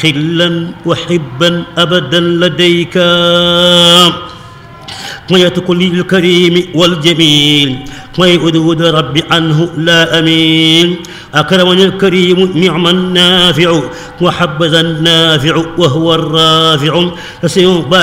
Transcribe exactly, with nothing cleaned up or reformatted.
خلا وحبا أبدا لديك ويتكل الكريم والجميل ويؤدود ربي عنه لا أمين أكرمني الكريم نعم النافع وحبذا النافع وهو الرافع فسيبارك